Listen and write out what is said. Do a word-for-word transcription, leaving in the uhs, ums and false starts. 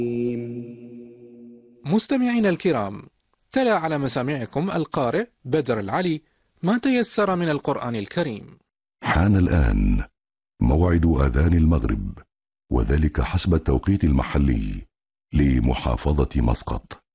مستمعينا الكرام، تلا على مسامعكم القارئ بدر العلي ما تيسر من القرآن الكريم. حان الآن موعد آذان المغرب، وذلك حسب التوقيت المحلي لمحافظة مسقط.